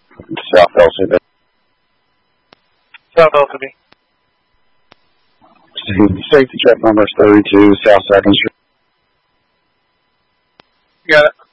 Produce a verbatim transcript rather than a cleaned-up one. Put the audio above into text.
South L C B. South L C B. Safety check number is thirty-two, South second Street. Got it.